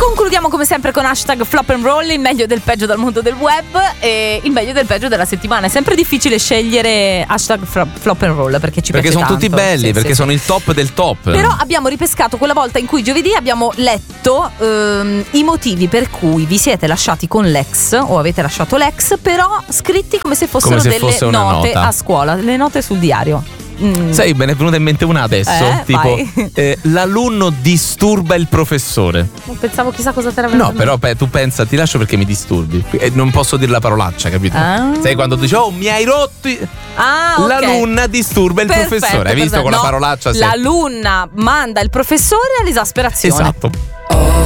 Concludiamo come sempre con hashtag Flop and Roll, il meglio del peggio dal mondo del web e il meglio del peggio della settimana. È sempre difficile scegliere hashtag Flop and Roll perché ci piace sono tanto. tutti belli, Sì, perché sì, sono sì. il top del top. Però abbiamo ripescato quella volta in cui giovedì abbiamo letto i motivi per cui vi siete lasciati con l'ex o avete lasciato l'ex, però scritti come se fossero Come se delle fosse una note nota a scuola, le note sul diario. Sai, me ne è venuta in mente una adesso. Tipo, l'alunno disturba il professore. Non pensavo chissà cosa te l'aveva. No, però tu pensa, ti lascio perché mi disturbi. E non posso dire la parolaccia, capito? Sai quando dici, oh, mi hai rotti. Okay. L'alunna disturba il professore. Hai visto con la parolaccia? L'alunna manda il professore all'esasperazione. Esatto.